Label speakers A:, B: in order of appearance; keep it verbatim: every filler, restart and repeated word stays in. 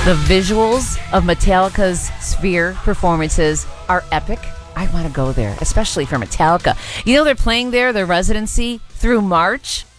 A: The visuals of Metallica's Sphere performances are epic. I want to go there, especially for Metallica. You know, they're playing there, their residency, through March.